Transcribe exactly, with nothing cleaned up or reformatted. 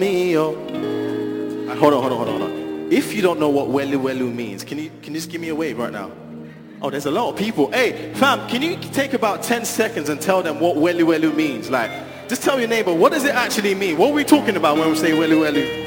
me, oh. Uh, hold on, hold on, hold on, hold on. If you don't know what welu welu means, can you can you just give me a wave right now? Oh, there's a lot of people. Hey, fam, can you take about ten seconds and tell them what welu welu means? Like, just tell your neighbor, what does it actually mean? What are we talking about when we say welu welu?